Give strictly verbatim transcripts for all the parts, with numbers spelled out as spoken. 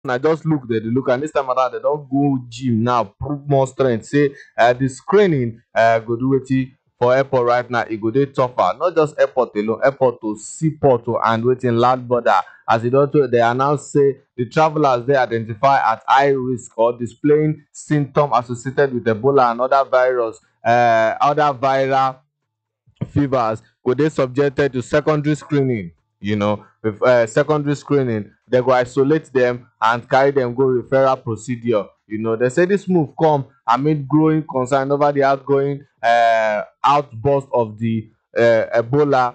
I just look there, they look, and this time around they don't go gym now, prove more strength. Say uh, the screening uh, go do wetin for airport right now. E go dey tougher, not just airport alone, airport to seaport to and wetin land border. As e don tell, they announce say the travelers dey identified at high risk or displaying symptoms associated with Ebola and other virus, uh, other viral fevers go dey subjected to secondary screening. You know, with uh, secondary screening, they go isolate them and carry them go referral procedure. You know, they say this move come amid growing concern over the outgoing uh, outburst of the uh, Ebola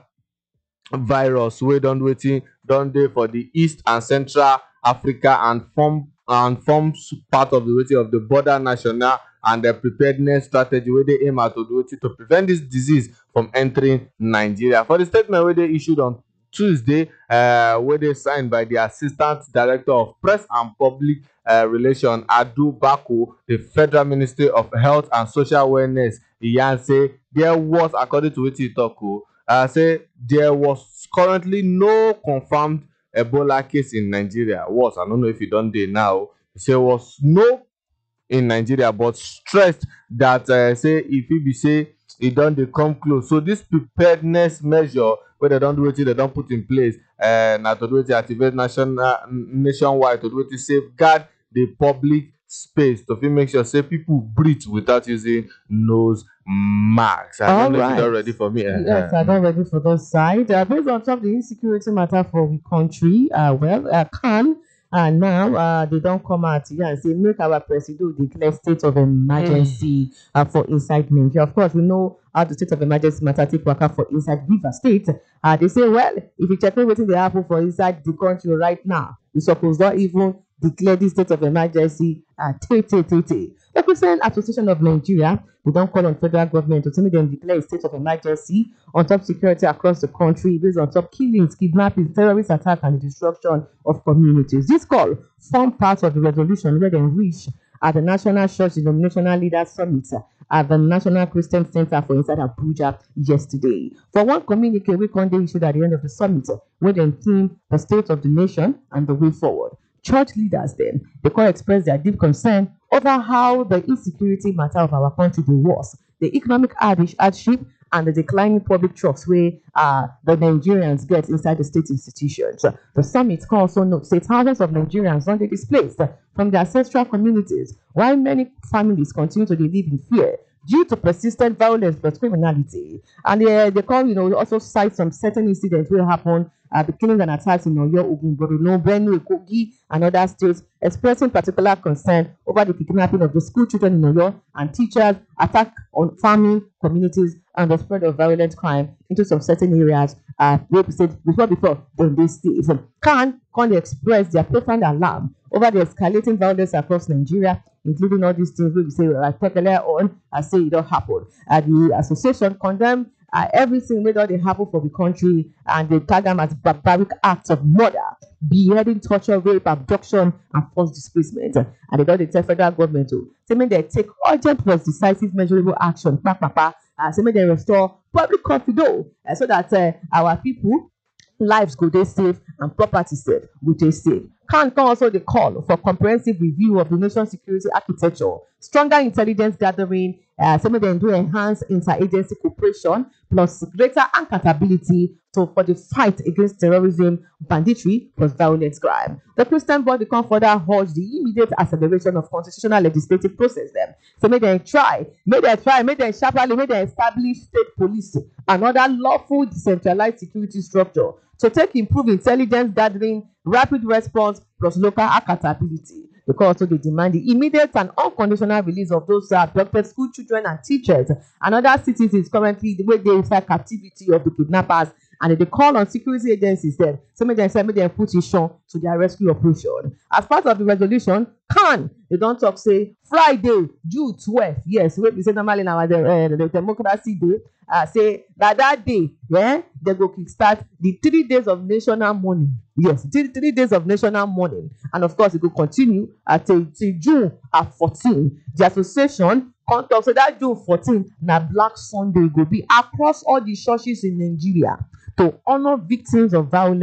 virus wey don wetin don dey for the east and central Africa and form and forms part of the wetin of the border national and the preparedness strategy wey dey aim at to do wetin to prevent this disease from entering Nigeria. For the statement wey dey issued on Tuesday, uh, wey dey signed by the Assistant Director of Press and Public uh, Relations Adu Bako, the Federal Ministry of Health and Social Wellness, e yarn say there was, according to wetin e tok o, uh, say there was currently no confirmed Ebola case in Nigeria. Was, I don't know if e don dey now. E say was no in Nigeria, but stressed that uh, say if e be say e don dey come close. So this preparedness measure wey dem don do wetin dem don put in place uh, na to do wetin activate national nationwide to do wetin safeguard the public space to fit make sure say people breathe without using nose mask. I All don't know if right. you don ready for me. Yes, I don't ready for that side. Uh, based on top of the insecurity matter for the country, uh, well, uh, can and now uh, they don't come out here and say make our president declare state of emergency uh, for inside Nigeria. Of course, we know how the state of emergency matter take work out for inside River State. Uh, they say, well, if you check wetin dey happen for inside the country right now, you suppose not even declare this state of emergency. Uh, tay, tay, tay, tay. The Christian Association of Nigeria, we don't call on federal government to make them declare a state of emergency on top security across the country based on top killings, kidnappings, terrorist attack, and the destruction of communities. This call form part of the resolution where they reach at the National Church Denominational Leaders Summit at the National Christian Center for inside Abuja yesterday. For one communique, we can issued at the end of the summit where they theme the state of the nation and the way forward. Church leaders then, they can express their deep concern over how the insecurity matter of our country dey worse, the economic hardship and the declining public trust where uh, the Nigerians get inside the state institutions. The summit can also note say thousands of Nigerians don dey displaced from their ancestral communities, while many families continue to dey live in fear due to persistent violence plus criminality. And uh, they can, you know, also cite some certain incidents wey happen uh, the killings and attacks in Oyo, Ogun, Borno, Benue, Kogi, and other states, expressing particular concern over the kidnapping of the school children in Oyo and teachers, attack on farming communities, and the spread of violent crime into some certain areas. Uh, where we said before, before, then they stay. Can can they express their profound alarm over the escalating violence across Nigeria, including all these things we say like talk earlier on, I say it don't happen. Uh, the association condemn uh, everything wey don dey happen for the country, and they tag them as barbaric acts of murder, beheading, torture, rape, abduction, and forced displacement. And they don dey tell federal government to say make they take urgent plus decisive measurable action, pa, pa, pa, uh, say make they restore public confidence uh, so that uh, our people lives go dey safe and property safe go dey safe. Can can also dey call for comprehensive review of the nation's security architecture, stronger intelligence gathering, uh, some of them do enhance interagency cooperation, plus greater accountability to for the fight against terrorism, banditry, plus violent crime. The Christian body can further urge the immediate acceleration of constitutional legislative process them. So make them try, make them try, make them sharply, make them establish state police and other lawful decentralized security structure to take improve intelligence gathering, rapid response, plus local accountability. Because also they demand the immediate and unconditional release of those uh, abducted school children and teachers and other citizens currently the way they inside captivity of the kidnappers, and they call on security agencies then so make them say make them put issue to their rescue operation. As part of the resolution, can they don't talk say Friday, June twelfth, yes, we say normally now uh, the democracy day, uh, say that that day, yeah, they go kickstart the three days of national mourning. Yes, three, three days of national mourning, and of course it will continue until June at fourteen. The association come talk so that June fourteen na Black Sunday go be across all the churches in Nigeria to honor victims of violence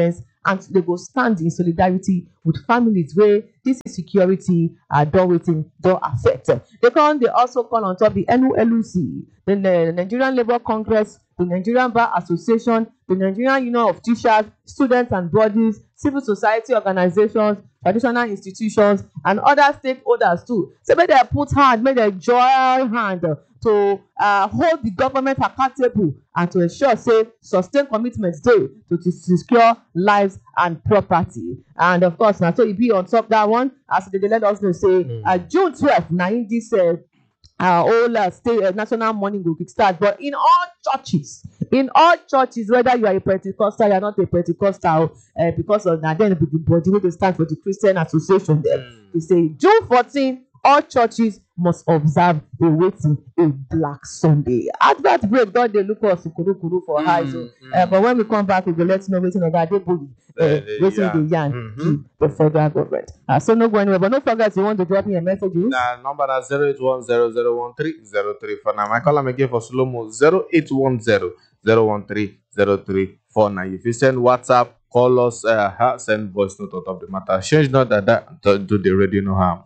and they go stand in solidarity with families where this insecurity uh, don wetin don affect. They come dey also call on top the N U L U C, the Nigerian Labour Congress, the Nigerian Bar Association, the Nigerian Union of Teachers, students and bodies, civil society organizations, traditional institutions, and other stakeholders too. So make dem put hand, make dem join hand to uh, hold the government accountable and to ensure say sustained commitment dey to, to secure lives and property. And of course, na so e be on top that one, as they dey let us know say mm. uh, June twelfth na im this uh, our whole uh, state uh, national mourning go kick start, but in all churches, in all churches, whether you are a Pentecostal, you are not a Pentecostal, uh, because of na then be the body wey dey stand for the Christian Association there. Mm. They say June fourteenth, all churches must observe a waiting a Black Sunday. Advert break don dey look us kuru kuru for mm, eyes, mm. uh, but when we come back, we go let you know wetin Oga Adeboye uh, wetin dey yarn to the federal government. Uh, so no go anywhere, but no forget you want to drop me a message. Nah, number na zero eight one zero zero one three zero three four nine. My call am again for slow mo zero eight one zero zero one three zero three four nine. If you send WhatsApp, call us, uh, send voice note on top the matter. Change not that that do the radio no harm.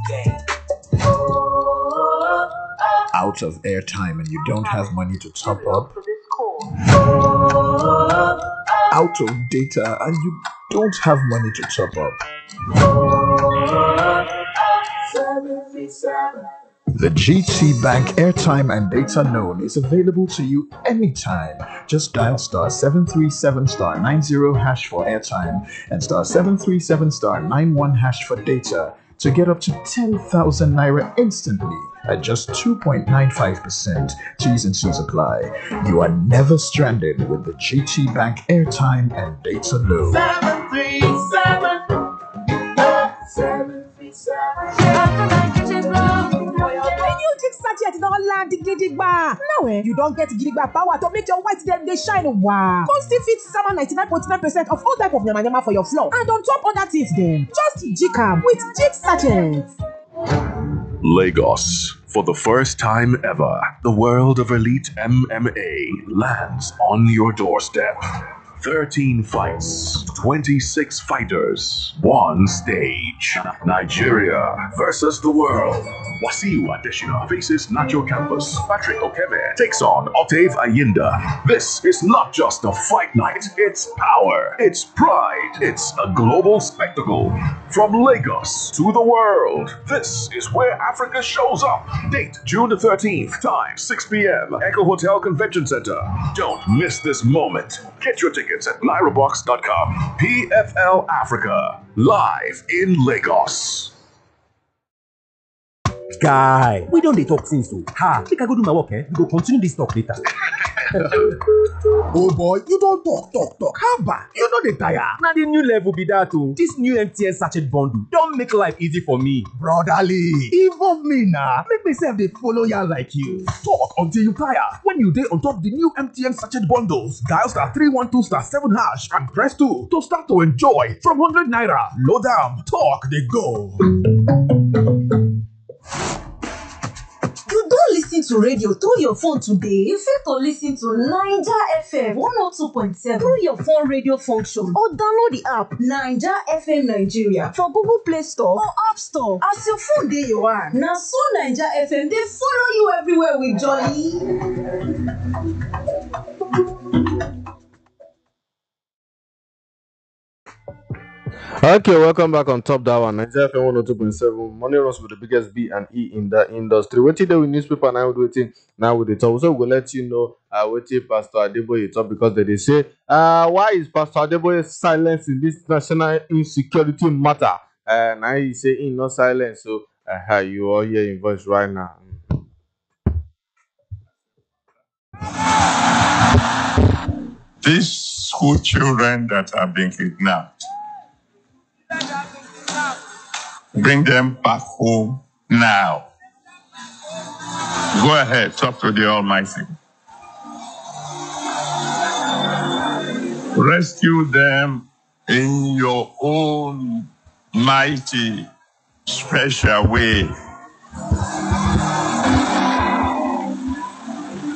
Out of airtime and you don't have money to top up? Out of data and you don't have money to top up? The G T Bank airtime and data loan is available to you anytime. Just dial star seven three seven star nine zero hash for airtime and star seven three seven star nine one hash for data to get up to ten thousand naira instantly at just two point nine five percent. T's and C's apply. You are never stranded with the G T Bank airtime and data loan. seven three seven seven three seven Jig sachet don land gidigba. Now eh, you don get gidigba power to make your white dem dey shine. Wow. Come still fit sama ninety-nine point nine percent of all type of yamayama for your floor. And on top other things dem, just jig am with jig sachet. Lagos. For the first time ever, the world of elite M M A lands on your doorstep. thirteen fights, twenty-six fighters, one stage. Nigeria versus the world. Wasiu Adesina faces Nacho Campus. Patrick Okeme takes on Octave Ayinda. This is not just a fight night, it's power, it's pride, it's a global spectacle. From Lagos to the world, this is where Africa shows up. Date June the thirteenth, time six p.m. Echo Hotel Convention Center. Don't miss this moment. Get your tickets at Lyra Box dot com. P F L Africa, live in Lagos. Guy, we don't dey talk since so. Ha, make I go do my work, eh? We go continue this talk later. Oh boy, you don't talk, talk, talk. How bad? You know the tire. Now the new level be that too. This new M T N sachet bundle don't make life easy for me. Brotherly, involve me now. Make myself they follow ya like you. Talk until you tire. When you dey on top the new M T N sachet bundles, dial star three one two star seven hash and press two to start to enjoy from one hundred naira. Load down, talk they go. You don't listen to radio through your phone today. You fit to listen to Naija F M one oh two point seven through your phone radio function or download the app Naija F M Nigeria for Google Play Store or App Store. As your phone dey your hand, na so Naija F M dey follow you everywhere with jolly. Okay, welcome back on top that one. Nigeria F M one oh two point seven. Money runs with the biggest B and E in the industry. Waiting there with newspaper now with waiting now with the talk. So we'll let you know uh waiting Pastor Adeboye talk because they, they say uh why is Pastor Adeboye silence in this national insecurity matter? Uh now he say in no silence. So uh you all hear in voice right now. These school children that are being kidnapped, bring them back home now. Go ahead, talk to the Almighty. Rescue them in your own mighty, special way.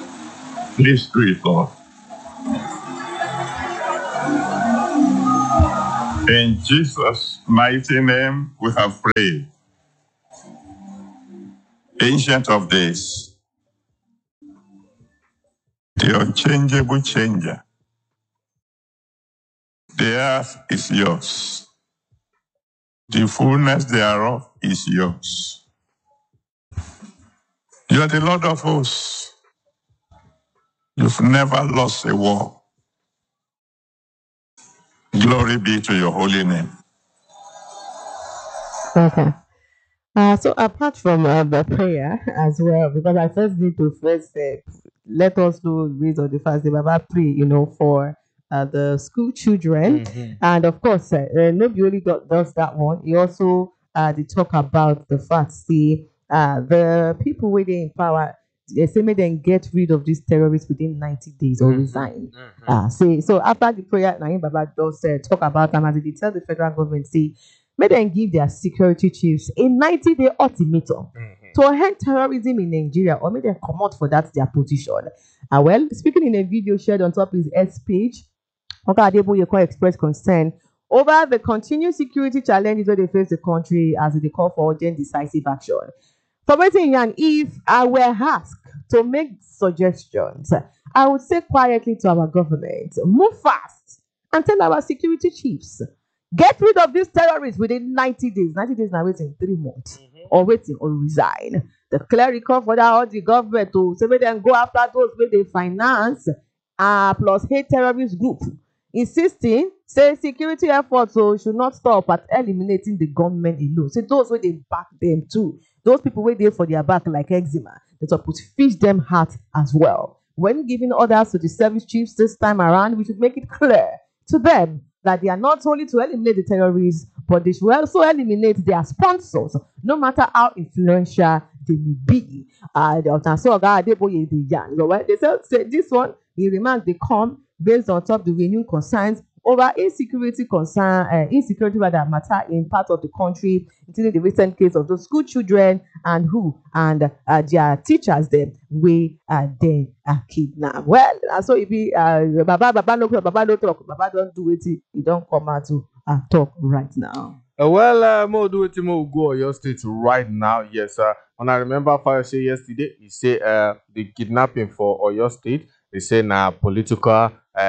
Please do it, Lord. In Jesus' mighty name, we have prayed. Ancient of days, the unchangeable changer, the earth is yours. The fullness thereof is yours. You are the Lord of hosts. You've never lost a war. Glory be to your holy name. Okay. Uh, so apart from uh, the prayer as well, because I first need to first uh, let us know based on the fact that Baba pray, you know, for uh, the school children, Mhm. and of course, uh, uh, nobody only do- does that one. He also uh, they talk about the fact, see, uh, the people within power, they say make them get rid of these terrorists within ninety days or Mhm. resign. Mhm. Uh, say so after the prayer, Naim Baba does uh, talk about them as they tell the federal government, say make them give their security chiefs a ninety day ultimatum Mhm. to end terrorism in Nigeria, or make them come out for that their position. Uh, well, speaking in a video shared on top his X page, Oga Adeboye expressed concern over the continued security challenges where they face the country as they call for urgent decisive action. For waiting yan, if I were asked to make suggestions, I would say quietly to our government, move fast and tell our security chiefs, get rid of these terrorists within ninety days. ninety days now waiting three months. Or waiting or resign. The clerical for that all the government to say make them go after those where they finance uh, plus hate terrorist group. Insisting, say security efforts so should not stop at eliminating the government alone. Say those where they back them too. Those people wait there for their back like eczema. They to put fish them hard as well. When giving orders to the service chiefs this time around, we should make it clear to them that they are not only to eliminate the terrorists, but they should also eliminate their sponsors, no matter how influential they may be. Uh, the Otanso Oga Adeboye dey yarn. So, well, they say, say this one, the remarks they come based on top the renewed concerns over insecurity concern, uh, insecurity rather matter in part of the country, including the recent case of those school children and who and uh, their teachers them we are then are kidnapped. Well, uh, so it be uh, Baba Baba no Baba no talk, Baba don't do it. He don't come out to uh, talk right now. Uh, well, uh, Mo do it, Mo go Oyo State right now. Yes, sir. And I remember Fayose yesterday. He said uh, the kidnapping for Oyo State. They say na political.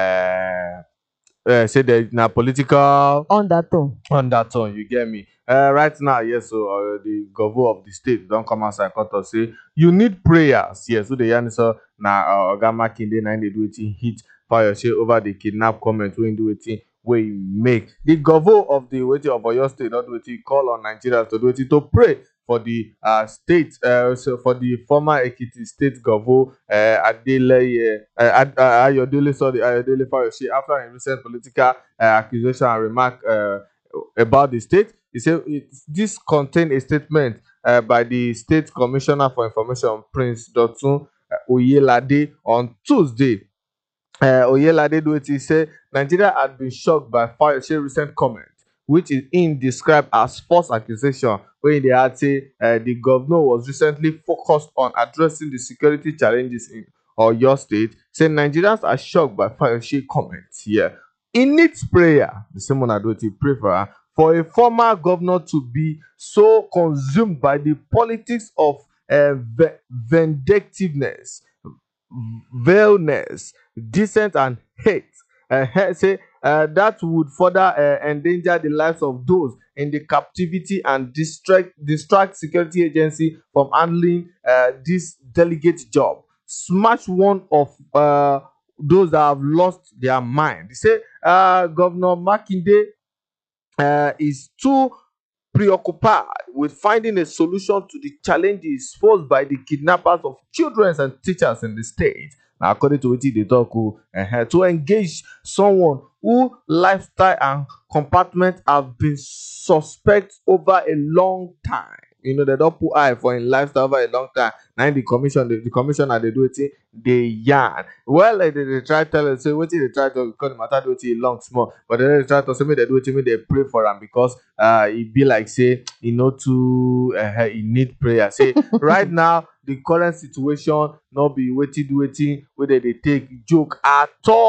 Uh, uh, say that na political Undertone. undertone. You get me? Uh, right now, yes. So uh, the governor of the state don't come outside court to say you need prayers. Yes. So the yarn so na uh, Oga Makinde na they do it hit Fayose over the kidnap comment when do it where you make the governor of the waiting of Oyo State not do it call on Nigerians to do it to pray for the uh, state uh, so for the former Ekiti state governor uh, Adeleye uh, Ad- uh, Ayodele sorry Ayodele Fayose after a recent political uh, accusation and remark uh, about the state. He said it, this contained a statement uh, by the State Commissioner for Information, Prince Dotun uh, Oyelade, on Tuesday. Uh, Oyelade Dueti said Nigeria had been shocked by Fayose's recent comment, which is in described as false accusation, when they had said uh, the governor was recently focused on addressing the security challenges in Oyo State. Saying Nigerians are shocked by Fayose's comments here. In its prayer, the same one Adoti pray for her, for a former governor to be so consumed by the politics of uh, ve- vindictiveness, vileness, dissent, and hate. Uh, say uh, that would further uh, endanger the lives of those in the captivity and distract distract security agency from handling uh, this delicate job. Smash one of uh, those that have lost their mind. They say uh, Governor Makinde uh, is too preoccupied with finding a solution to the challenges posed by the kidnappers of children and teachers in the state. Now, according to what they talk, uh, to engage someone who lifestyle and compartment have been suspect over a long time. You know, they don't put eye for in lifestyle over a long time. Now the commission, the, the commissioner, they do it, they yarn. Well, they, they, they try to tell us, say, what they try to call the matter, do it long, small. But then they try to say, me they do it, me they pray for them because uh, it be like, say, you know, to, uh, you need prayer. Say, right now, the current situation, not be waiting, waiting, whether they take joke at all.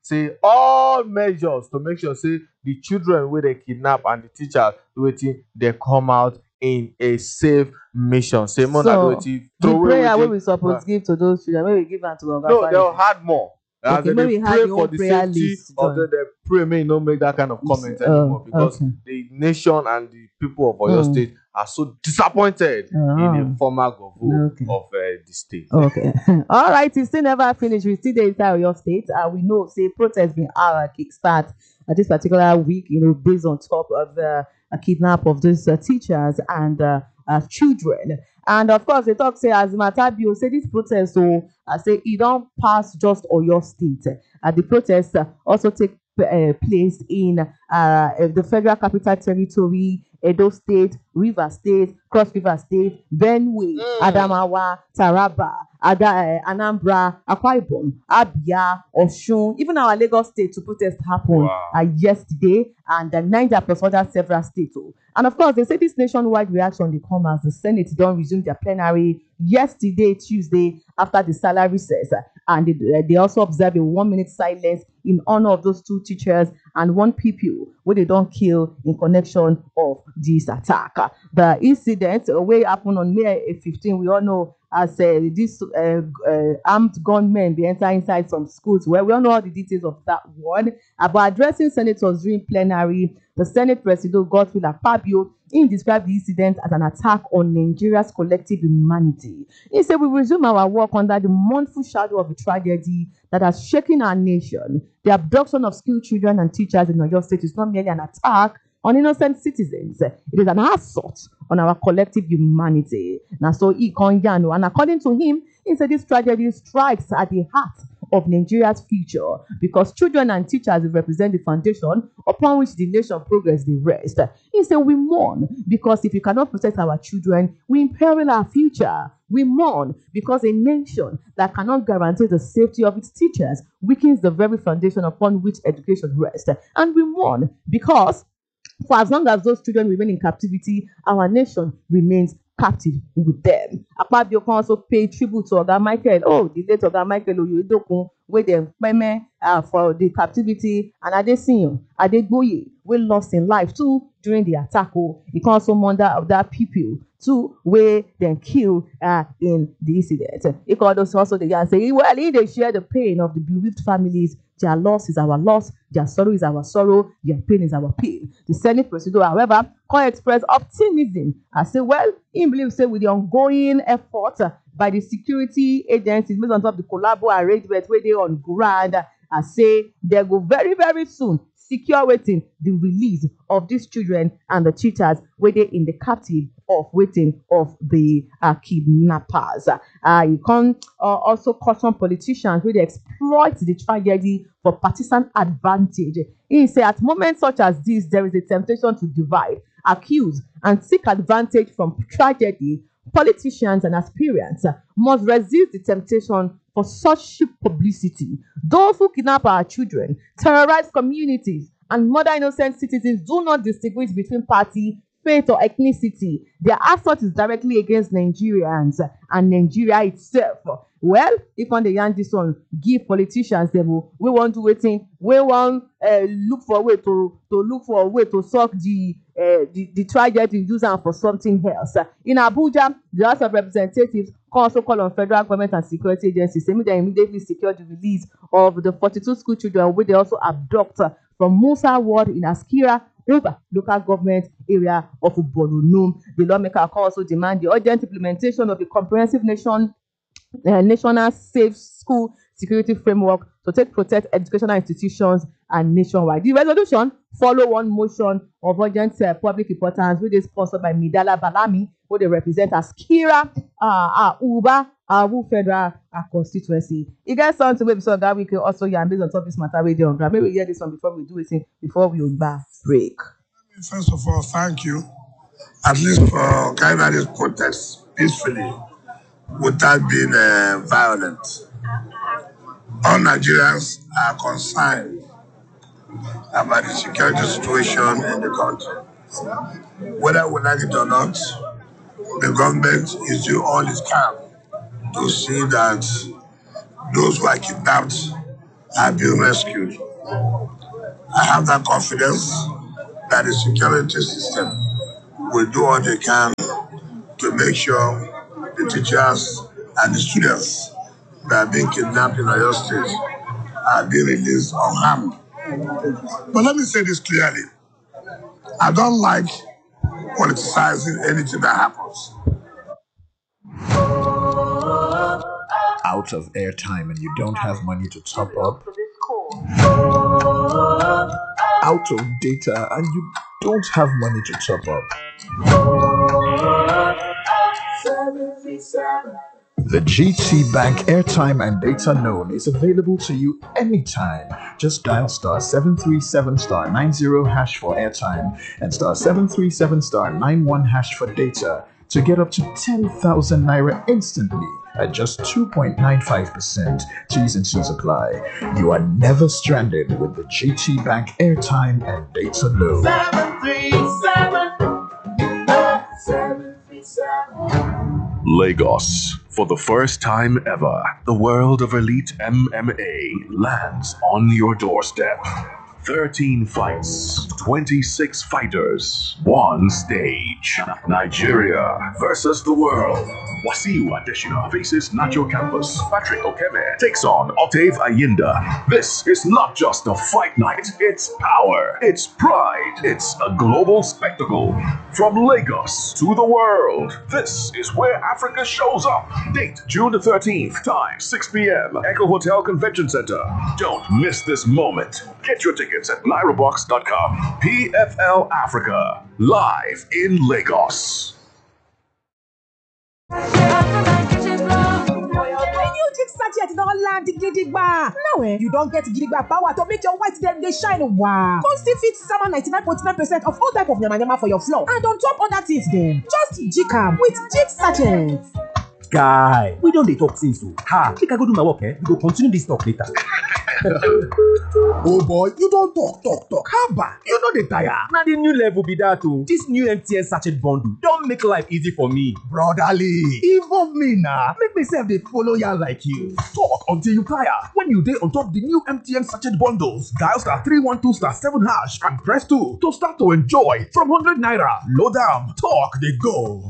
say all measures to make sure say the children wey dey kidnap and the teachers do wetin dey come out in a safe mission. Say more na do So wetin the throw away prayer wey wetin. we suppose give to those children, wey we give am to Oga No, Fayose. they'll add more. As Okay, they maybe dey have pray your for own the prayer safety list of join. them, they pray may no make that kind of comment Uh, anymore because okay. the nation and the people of Oyo Mm. State are so disappointed in Uh-huh. a former governor Okay. of uh, the state. Okay. All right. It's still never finished. We still dey inside your state. Uh, we know, say, protest been our kickstart uh, this particular week, you know, based on top of the uh, kidnap of these uh, teachers and uh, uh, children. And of course, they talk, say, as matter be, say, this protest, so I say, it don't pass just Oyo State. Uh, the protest uh, also take uh, place in uh, the Federal Capital Territory, Edo State, River State, Cross River State, Benue, Mm. Adamawa, Taraba, Ada, uh, Anambra, Akwa Ibom, Abia, Osun, even our Lagos State to protest happened Wow. uh, yesterday, and uh, Niger plus other several states. Oh. And of course, they say this nationwide reaction dey come as the Senate don resume their plenary yesterday, Tuesday, after the salary recess, uh, and they, uh, they also observe a one-minute silence in honor of those two teachers and one P P O wey they don kill in connection of this attack. Uh, The incident uh, wey happen on May fifteenth, we all know as uh, this uh, uh, armed gunmen dey enter inside some schools. Well, we all know all the details of that one. About addressing senators during plenary, the Senate President Godswill Akpabio, he described the incident as an attack on Nigeria's collective humanity. He said, we resume our work under the mournful shadow of the tragedy that has shaken our nation. The abduction of school children and teachers in Oyo State is not merely an attack on innocent citizens. It is an assault on our collective humanity. Now, so he can yarn, and according to him, he said this tragedy strikes at the heart of Nigeria's future because children and teachers represent the foundation upon which the nation progress dey rest. He said we mourn because if we cannot protect our children, we imperil our future. We mourn because a nation that cannot guarantee the safety of its teachers weakens the very foundation upon which education rests. And we mourn because for as long as those children remain in captivity, our nation remains captive with them. Akpabio can also pay tribute to Oga Michael. Oh, the late Oga Michael Oyedokun, wey dem peme uh, for the captivity, and Adesinyo Adegboye, wey lost in life too during the attack. Oh, he can also mourn that of that people too, wey dem kill uh, in the incident. He can also also dey yarn say, well, he dey share the pain of the bereaved families. Their loss is our loss, their sorrow is our sorrow, their pain is our pain. The Senate President, however, can express optimism and say, well, he believes say with the ongoing effort uh, by the security agencies based on top of the collabo arrangement where they on ground, uh, and say they go very, very soon secure waiting the release of these children and the teachers where they in the captive of waiting of the uh, kidnappers. Uh, you can uh, also caution politicians where they exploit the tragedy for partisan advantage. He say at moments such as this, there is a temptation to divide, accuse, and seek advantage from tragedy. Politicians and aspirants uh, must resist the temptation for such cheap publicity. Those who kidnap our children, terrorize communities, and murder innocent citizens do not distinguish between party, faith, or ethnicity. Their assault is directly against Nigerians and Nigeria itself. Well, if on the yarn this one, give politicians them oh, we want to waiting, we want uh, look for a way to to look for a way to solve the uh, the, the tragedy, use them for something else. In Abuja, the House of Representatives can also call on federal government and security agencies to immediately secure the release of the forty-two school children, which they also abduct from Musa Ward in Askira, River local government area of Borno. The lawmaker can also demand the urgent implementation of a comprehensive nation uh, national safe school security framework to take protect educational institutions and nationwide. The resolution follow one motion of urgent uh, public importance, which is sponsored by Midala Balami, who they represent as Kira uh, uh, Uba Awu Federal uh, constituency. You guys sound to maybe so that we can also yeah, based on top of this matter radio on ground. Maybe we hear this one before we do it before we back break. First of all, thank you, at least for carrying out this protest peacefully without being uh, violent. All Nigerians are concerned about the security situation in the country. Whether we like it or not, the government is doing all it can to see that those who are kidnapped have been rescued. I have that confidence that the security system will do what they can to make sure the teachers and the students that are being kidnapped in Oyo State are being released unharmed. But let me say this clearly. I don't like politicizing anything that happens. Out of airtime and you don't have money to top up? Out of data and you don't have money to top up? The G T Bank airtime and data loan is available to you anytime. Just dial star seven three seven star nine zero hash for airtime and star seven three seven star nine one hash for data to get up to ten thousand naira instantly at just two point nine five percent. T's and C's apply. You are never stranded with the G T Bank airtime and data loan. seven three seven, seven three seven. Lagos. For the first time ever, the world of elite M M A lands on your doorstep. thirteen fights, twenty-six fighters, one stage. Nigeria versus the world. Wasiu Adesina faces Nacho Campus. Patrick Okeme takes on Octave Ayinda. This is not just a fight night, it's power, it's pride, it's a global spectacle. From Lagos to the world, this is where Africa shows up. Date June the thirteenth, time six p.m. Echo Hotel Convention Center. Don't miss this moment. Get your tickets at lyrabox dot com. P F L Africa, live in Lagos. Magic sachet don land gidigba. Now eh, you don get gidigba power to make your white dem dey shine wow. Come still fit sama ninety-nine point nine percent of all type of yamayama for your floor and on top other things dem. Just jig am with jig sachet. Guy, we don dey talk since o. Ha, make I go do my work, eh? We go continue this talk later. Oh boy, you don talk, talk, talk. Haba, you no dey tire. Na the new level be that o. This new M T N sachet bundle don make life easy for me. Brotherly, involve me na. Make me sef dey follow ya like you. Talk until you tire. When you dey on top the new M T N sachet bundles, dial star three one two star seven hash and press two to start to enjoy from one hundred naira. Load am, talk dey go.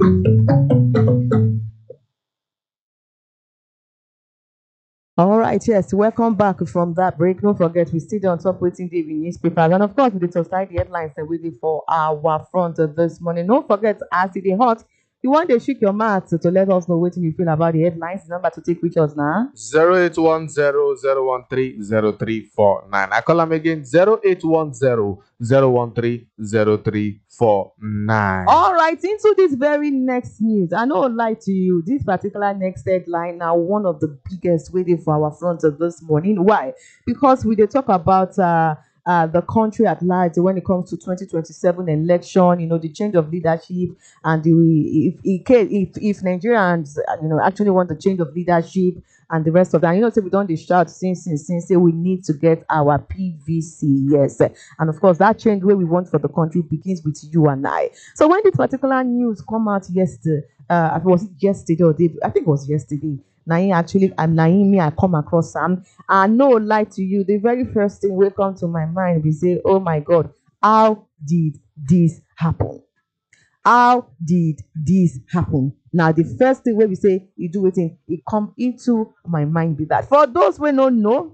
All right, yes, welcome back from that break. Don't forget, we still on top waiting day with newspapers. And of course, we did society headlines and waiting for our front of this morning. Don't forget, as it is hot, you want to shake your mouth to let us know what you feel about the headlines. The number to take with us now. zero eight one zero zero one three zero three four nine. I call them again zero eight one zero zero one three zero three four nine. All right, into this very next news. I know, lie to you, this particular next headline now one of the biggest waiting for our front of this morning. Why? Because we did talk about uh Uh, the country at large when it comes to twenty twenty-seven election, you know, the change of leadership, and the if if if, if Nigerians, you know, actually want the change of leadership and the rest of that, you know, so we don't shout since since since say we need to get our P V C, yes, and of course that change where we want for the country begins with you and I. So when this particular news come out yesterday, uh, was it yesterday or day? I think it was yesterday. Naim actually, I'm Naim, me, I come across Sam. I no lie to you. The very first thing will come to my mind, we say, oh my God, how did this happen? How did this happen? Now, the first thing where we say, you do it, in, it come into my mind be that. For those who don't know,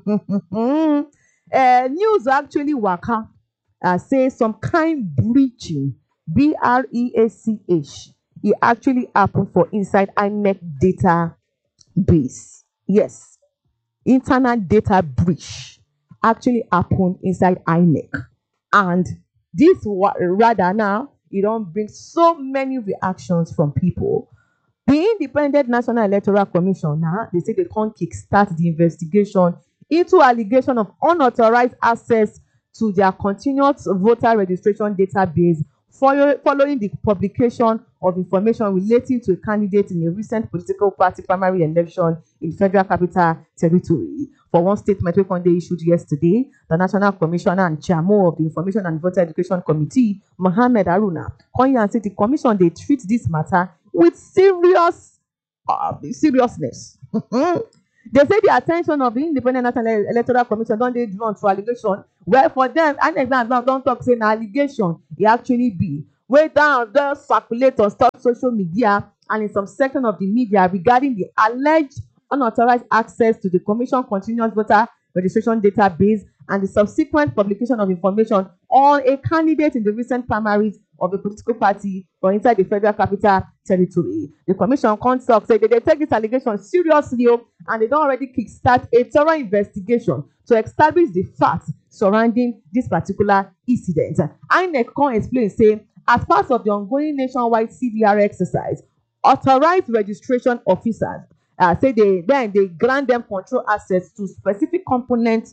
uh, news actually waka, uh, say some kind breaching, B R E A C H, it actually happened for inside I N E C data base. Yes, internal data breach actually happened inside I N E C, and this rather now it don't bring so many reactions from people. The Independent National Electoral Commission now they say they can't kickstart the investigation into allegation of unauthorized access to their continuous voter registration database following the publication of information relating to a candidate in a recent political party primary election in Federal Capital Territory. For one statement which they issued yesterday, the National Commissioner and Chairman of the Information and Voter Education Committee, Mohammed Haruna, and said the commission they treat this matter with serious uh, seriousness. They say the attention of the Independent National Electoral Commission don't they drawn to allegation. Well, for them, I N E C now don't talk say an allegation. It actually be way down there circulate on top social media and in some section of the media regarding the alleged unauthorized access to the Commission Continuous Voter Registration Database and the subsequent publication of information on a candidate in the recent primaries of a political party or inside the Federal Capital Territory. The Commission conduct say they take this allegation seriously and they don't already kickstart a thorough investigation to establish the facts surrounding this particular incident. I N E C can explain say as part of the ongoing nationwide C V R exercise, authorized registration officers uh, say they then they grant them control access to specific components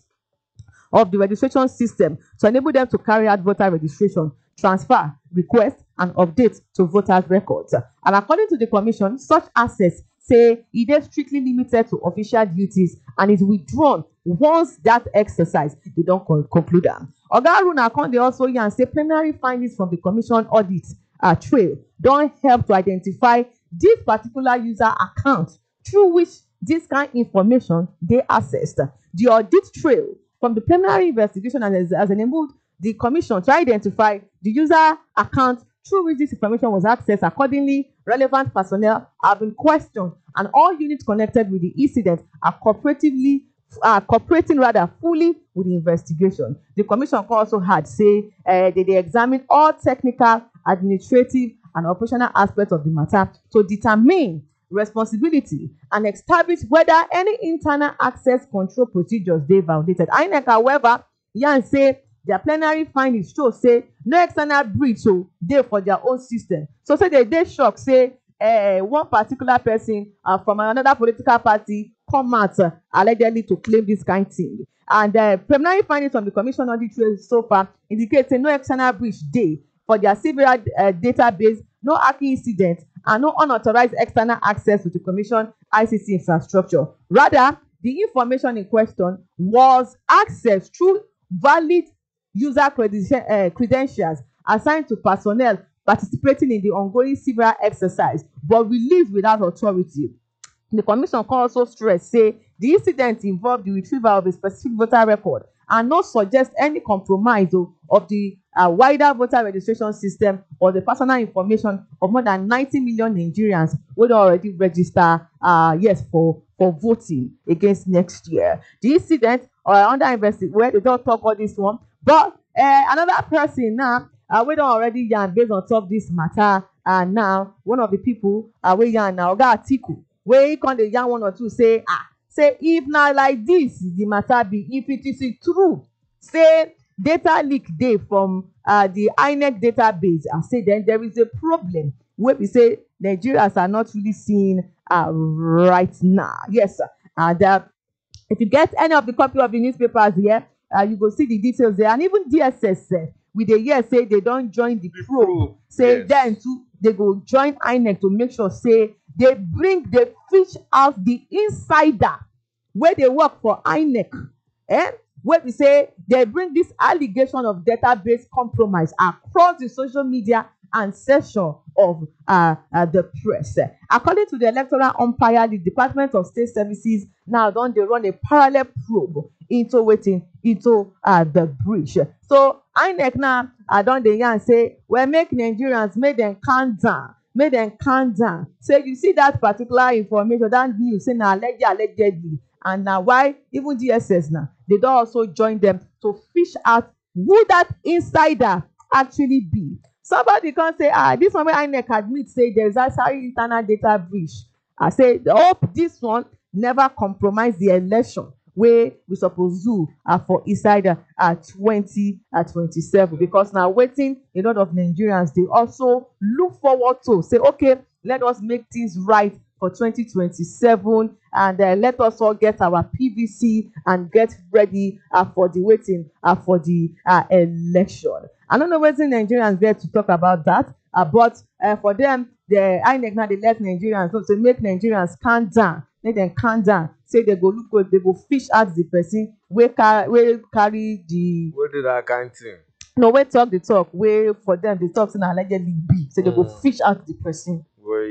of the registration system to enable them to carry out voter registration, transfer, request, and update to voters' records. And according to the Commission, such access say it is strictly limited to official duties and is withdrawn once that exercise they don't con- conclude them. Oga Haruna Akonde also yan say preliminary findings from the Commission audit uh, trail don't help to identify this particular user account through which this kind of information they accessed. The audit trail from the preliminary investigation has, has enabled the Commission to identify the user account through which this information was accessed. Accordingly, relevant personnel have been questioned and all units connected with the incident are cooperatively uh, cooperating rather fully with the investigation. The Commission also had say uh, that they examined all technical, administrative, and operational aspects of the matter to determine responsibility and establish whether any internal access control procedures they violated. I N E C, however, yan say their plenary findings show say no external breach so dey for their own system. So say they dey shock say uh, one particular person uh, from another political party come out uh, allegedly to claim this kind of thing. And uh, preliminary findings from the Commission audit trail so far indicate say no external breach dey for their civil uh, database, no hacking incident, and no unauthorized external access to the Commission I C C infrastructure. Rather, the information in question was accessed through valid user creden- uh, credentials assigned to personnel participating in the ongoing civil exercise, but released without authority. The Commission can also stress say the incident involved the retrieval of a specific voter record and not suggest any compromise of, of the uh, wider voter registration system or the personal information of more than ninety million Nigerians who don already register uh, yes for for voting against next year. The incident or uh, under investigation where they don't talk about this one, but uh, another person now uh, we don already yarn based on top this matter and uh, now one of the people uh, we yarn now Oga Atiku wey he come dey yarn one or two say ah say if na like this the matter be, if it is true say data leak dey from uh, the I N E C database and say then there is a problem wey be say Nigerians are not really seeing uh, right now. Yes, sir. And uh, if you get any of the copy of the newspapers here, uh, you go see the details there. And even D S S, uh, we dey hear say they don join the probe. Say yes. Then too, they go join I N E C to make sure say they bring, they fish out the insider where they work for I N E C. Eh? Where we say they bring this allegation of database compromise across the social media and section of uh, uh, the press. According to the electoral umpire, the Department of State Services now don dey run a parallel probe into waiting into uh, the breach. So I N E C now uh, don dey yarn say, well, make Nigerians make them calm down, make them calm down. So you see that particular information, that news say na allegedly, allegedly, and now why even D S S now they don also join them to fish out who that insider actually be. Somebody can say, ah, this one where I N E C admit say there is actually internal data breach. I say, hope this one never compromise the election where we suppose do uh, for inside uh, twenty twenty-seven, because now waiting a lot of Nigerians, they also look forward to say, okay, let us make things right for twenty twenty-seven and uh, let us all get our P V C and get ready uh, for the waiting uh, for the uh, election. I don't know whether Nigerians there to talk about that, uh, but uh, for them, the I N E C now they let Nigerians know to make Nigerians calm down, make them calm down. Say they go look, good, they go fish out the person where carry, where carry the. Where did that kind of thing? No, we talk the talk. Where for them the talk say allegedly be. So they mm. go fish out the person. Where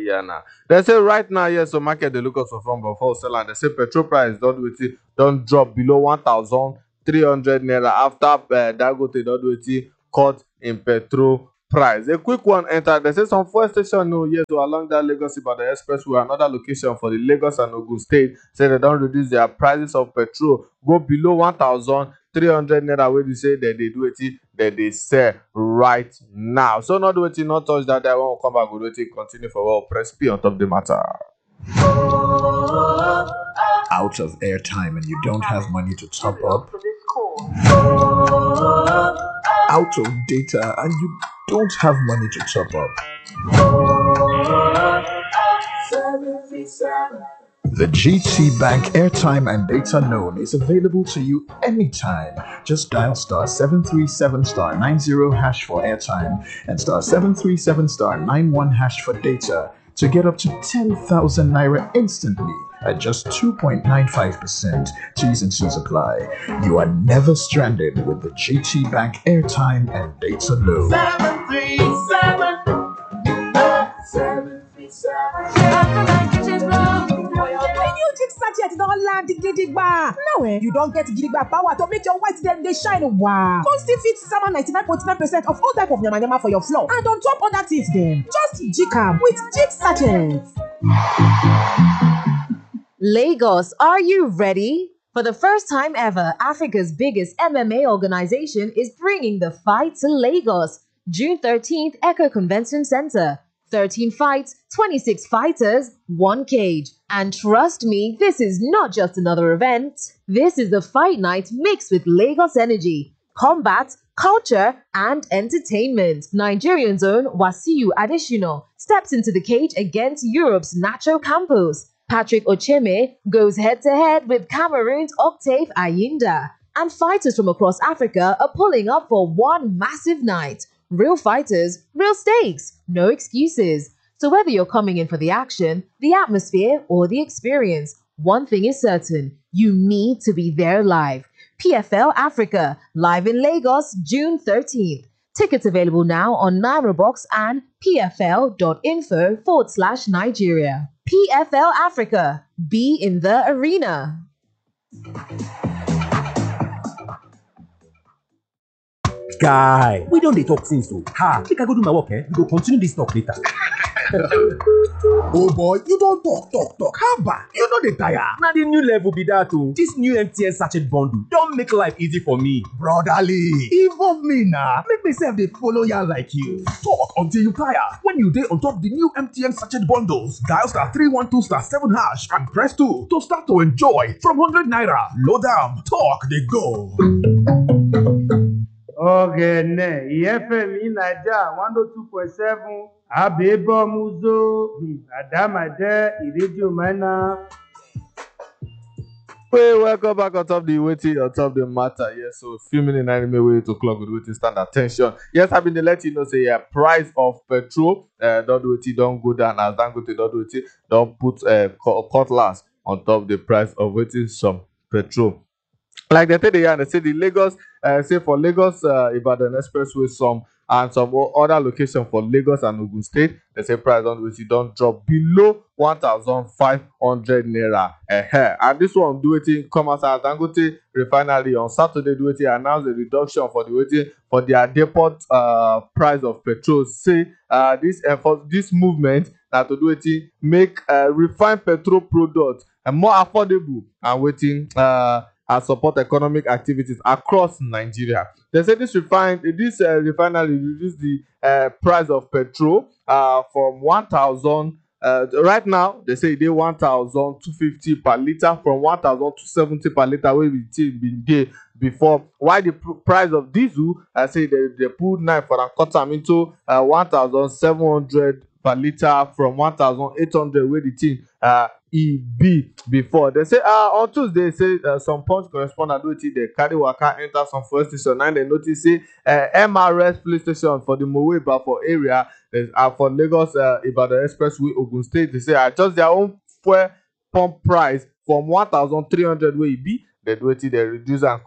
here now. They say right now, yes, so market they look us for from before sell and they say petrol price don't wait it, don't drop below one thousand three hundred naira after uh, Dangote don't wait it, cut in petrol price. A quick one enter. They say some fuel station no yes so along that Lagos Ibadan expressway, another location for the Lagos and Ogun State say they don't reduce their prices of petrol go below one thousand three hundred naira wey be say that they do it that they sell right now. So not waiting, not touch that. I won't come back. Go waiting, continue for well. Press P on top of the matter. Out of airtime and you don't have money to top up? Out of data and you don't have money to top up? The G T Bank airtime and data loan is available to you anytime. Just dial star seven three seven star nine zero hash for airtime and star seven three seven star nine one hash for data to get up to ten thousand naira instantly at just two point nine five percent. T's and C's apply. You are never stranded with the G T Bank airtime and data loan. seven three seven seven three seven New jig sachet don land gidigba. Now eh, you don get gidigba power to make your white dem dey shine wow. Come still fit sama ninety-nine point nine percent of all type of yamayama for your floor and on top other things dem. Just jig am with jig sachet. Lagos, are you ready? For the first time ever, Africa's biggest M M A organization is bringing the fight to Lagos. June thirteenth, Echo Convention Center. thirteen fights, twenty-six fighters, one cage. And trust me, this is not just another event. This is the fight night mixed with Lagos energy, combat, culture, and entertainment. Nigerian's own Wasiu Adesina steps into the cage against Europe's Nacho Campos. Patrick Ocheme goes head-to-head with Cameroon's Octave Ayinda. And fighters from across Africa are pulling up for one massive night. Real fighters, real stakes, no excuses. So whether you're coming in for the action, the atmosphere, or the experience, one thing is certain, you need to be there live. P F L Africa, live in Lagos, June thirteenth. Tickets available now on NairoBox and pfl.info forward slash Nigeria. P F L Africa, be in the arena. Guy, we don't dey talk since o. Ha, make I go do my work, eh? We go continue this talk later. Oh boy, you don't talk, talk, talk. How about you know the tire? Na the new level be that o. This new M T N sachet bundle don make life easy for me. Brotherly, involve me now. Make myself dey follow ya like you. Talk until you tire. When you dey on top the new M T N sachet bundles, dial star three one two star seven hash and press two to start to enjoy from one hundred naira. Load am, talk dey go. Ọ̀gẹ̀nẹ̀ ìyẹ́fẹ̀mí Naija one oh two point seven Abẹ́bọ̀ Muzo Àdàmàdẹ́ ìrédíò mẹ́nà. Hey, welcome back on top the waiting on top the matter. Yes, so few minutes nine minutes way to clock with waiting stand attention. Yes, I've been to let you know say yeah, price of petrol uh don't do it, don't go down as Dangote don't do it, don't put uh cutlass on top the price of waiting some petrol. Like they say the yeah, they say the Lagos, uh, say for Lagos, uh, Ibadan Expressway, some and some other location for Lagos and Ogun State, they say price on which you don't drop below one thousand five hundred naira. Uh, and this one do it come as Dangote refinery on Saturday. Do it announce a reduction for the waiting for their depot uh price of petrol. Say uh this uh, for this movement that to do it make uh, refined petrol products uh, more affordable and waiting uh. and support economic activities across Nigeria. They say this refined this uh, refinery reduced the uh, price of petrol uh, from one thousand. Uh, right now, they say they one thousand two fifty per liter from one thousand two seventy per liter where we been there before. Why the pr price of diesel? I say they they put knife for and cut them into uh, one thousand seven hundred per liter from one thousand eight hundred where the thing uh E B before. They say uh on Tuesday say uh, some punch correspondent do it they carry waka enter some fuel station and they notice say uh, M R S police station for the Mowe for area uh, for Lagos uh, Ibadan Expressway Ogun State. They say adjust their own fuel pump price from one thousand three hundred where e be. They do it they reduce and come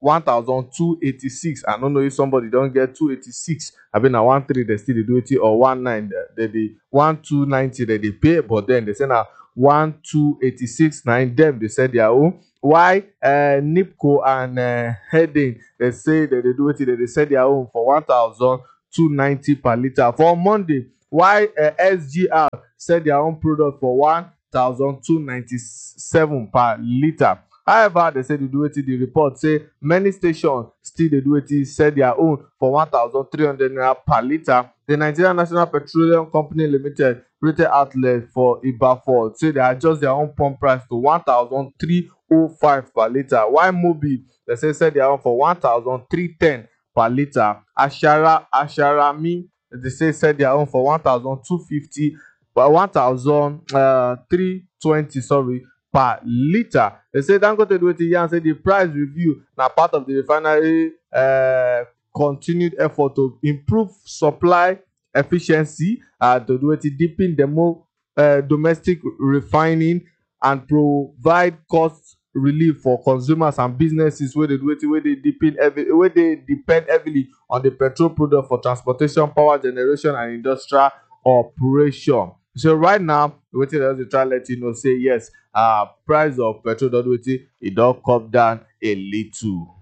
one thousand two eighty-six. I don't know if somebody don't get two eighty-six. I mean, na one three they still dey do it, or one nine they dey one two ninety they dey pay, but then they say now one two eighty-six nine them they said their own. Why uh Nipco and uh Heading they say that they do it, they said their own for one thousand two ninety per liter. For Monday, why uh, S G R said their own product for one thousand two ninety-seven per liter. However, they say they do it. The report say many stations still they do it. Said their own for one thousand three hundred naira per liter. The Nigerian National Petroleum Company Limited retail outlet for Ibaford say they adjust their own pump price to one thousand three hundred five per liter. While Mobi they say said their own for one thousand three hundred ten per liter. Ashara Asharami they say said their own for one thousand two hundred fifty, but one thousand three hundred twenty sorry per liter. They say Dangote do it here and say the price review now part of the refinery uh, continued effort to improve supply efficiency uh, to do it deepen the more uh, domestic refining and provide cost relief for consumers and businesses where they do it where they depend heavily where they depend heavily on the petrol product for transportation, power generation, and industrial operation. So right now, we're to try let you know say yes, uh price of petrol don't wait it don't come down a little.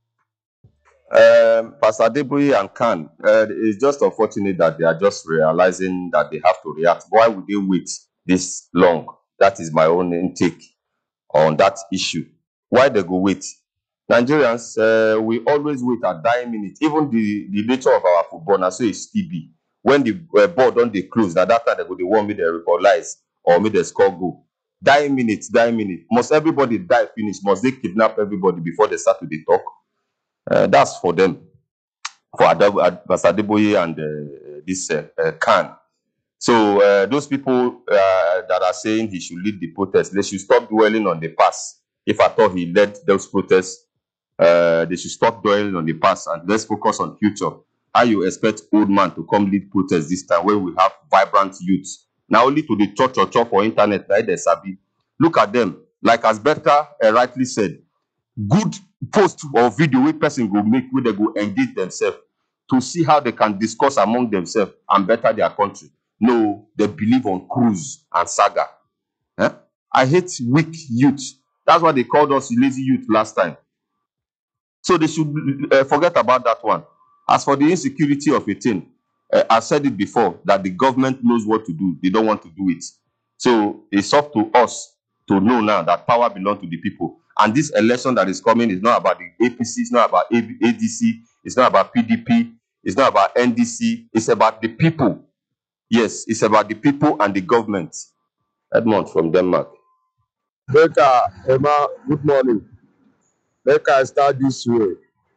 Um, Pastor Adeboye and Khan, uh, it's just unfortunate that they are just realizing that they have to react. Why would they wait this long? That is my own intake on that issue. Why they go wait? Nigerians, uh, we always wait at dying minute. Even the, the nature of our football, now so it's T B. When the uh, board don't they close, now that time they go, they want me to equalize or me they score goal. Dying minutes, dying minute. Must everybody die finish? Must they kidnap everybody before they start to the talk? Uh, that's for them, for Adab- Ad- Pastor Adeboye and uh, this uh, uh, Khan. So uh, those people uh, that are saying he should lead the protest, they should stop dwelling on the past. If I thought he led those protests, uh, they should stop dwelling on the past and let's focus on future. How you expect old man to come lead protests this time when we have vibrant youths? Now only to the church or church for internet, right? They sabi. Look at them. Like as Becca uh, rightly said, good post or video where person go make where they go engage themselves to see how they can discuss among themselves and better their country. No, they believe on cruise and saga. Eh? I hate weak youth. That's why they called us lazy youth last time. So they should uh, forget about that one. As for the insecurity of a thing, uh, I said it before that the government knows what to do. They don't want to do it. So it's up to us to know now that power belongs to the people. And this election that is coming is not about the A P C, it's not about A D C, it's not about P D P, it's not about N D C, it's about the people. Yes, it's about the people and the government. Edmond from Denmark. Becca, Emma, good morning. Becca, start this way.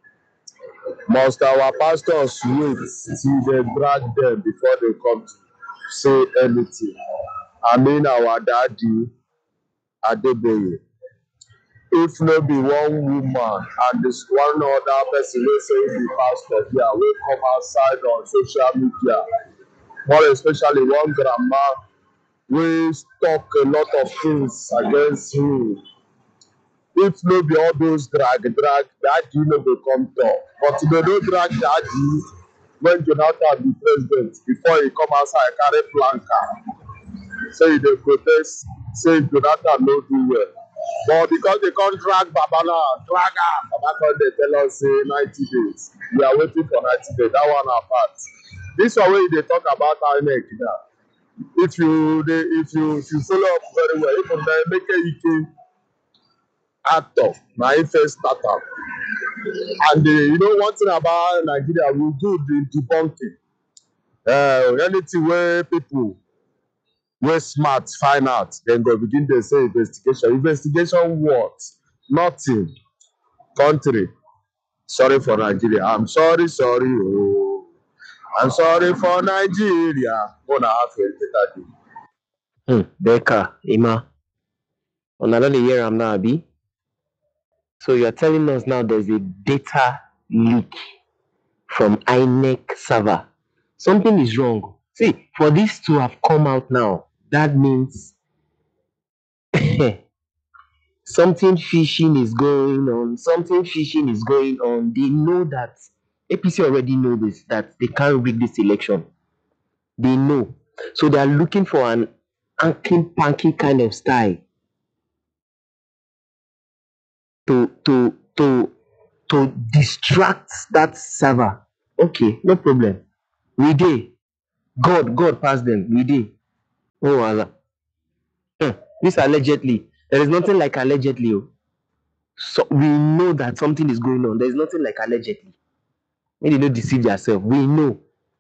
Must our pastors wait till they drag them before they come to say anything? I mean, our daddy, Adeboye. If no be one woman and this one other person wey say be pastor here wey come outside on social media, more especially one grandma wey talk a lot of things against him. If no be all those drag drag, daddy no go come talk. But they no drag daddy when Jonathan be president before he come outside carry planka say he dey protest say Jonathan no do well. But because they can't drag Baba now, drag her, Baba come dey tell us say ninety days. We are waiting for ninety days. That one apart. This one wey they talk about I N E C now. If you they, if you if you follow up very well, even the Emeka Ike actor, na him first start am. And uh, you know one thing about Nigeria, we good in debunking. Uh, anything where people wey smart find out, then go begin dey say investigation. Investigation what? Nothing. Country. Sorry for Nigeria. I'm sorry, sorry. Oh. I'm sorry for Nigeria. Gonna have a better day. Hmm. Becca, Ima. On another year, I'm now, Abi. So you're telling us now there's a data leak from I N E C server. Something is wrong. See, for this to have come out now, that means something fishing is going on, something fishing is going on. They know that A P C already know this, that they can't rig this election. They know. So they are looking for an anking panky kind of style to to to to distract that server. Okay, no problem. We dey. God, God pass them. We dey. Oh Allah. Hmm. This allegedly. There is nothing like allegedly. Oh. So we know that something is going on. There is nothing like allegedly. When you don't deceive yourself, we know.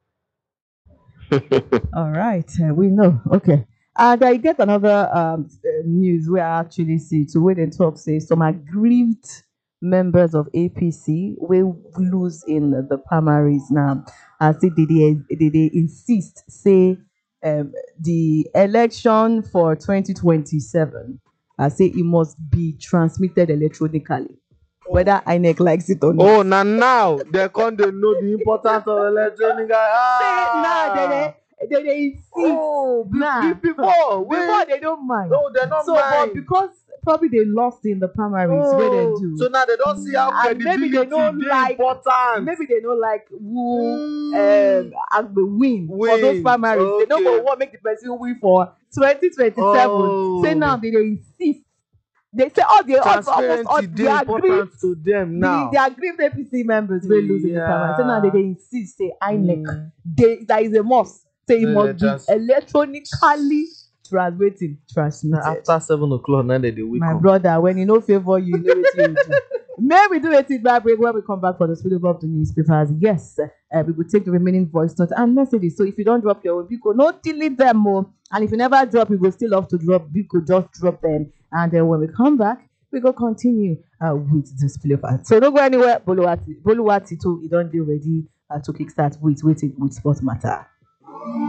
All right, uh, we know. Okay. And I get another um, uh, news where I actually see to where the talk says some aggrieved members of A P C will lose in the primaries now. I see they, they, they, they insist, say um, the election for twenty twenty-seven, I say it must be transmitted electronically, whether I N E C likes it or not. Oh, now now they can't they know the importance of electronic. Ah, Now they, they, they, they insist. Oh, be- Nah. be- before, Before wait. they don't mind. No, they don't so, mind. but because probably they lost in the primaries where they Oh, do. so now they don't see how and maybe credibility they don't dey like important. maybe they don't like who um and the win, for those Win, primaries. They don't okay. go want make the person win for twenty twenty-seven. Oh. Say now they, they insist. They say oh they almost almost all Transparency they dey agree. important to them now. The, the aggrieved A P C members will lose in the primaries. So now they, Yeah. they insist, say I N E C. They that is a must. Say it Yeah, must be trans- electronically transmitting, transmitted. Now after seven o'clock, now they dey wake My up. brother, when you know favor you, you know what you do. May we do a feedback break when we come back for the speed of the newspapers. Yes, uh, we will take the remaining voice notes and messages. So if you don't drop your own, Biko, no delete them more. And if you never drop, we will still have to drop. Biko, just drop them. And then when we come back, we go continue uh, with the spillover. So don't go anywhere. Boluwati, Boluwati too, you don't do ready uh, to kickstart with waiting with Sports Matter.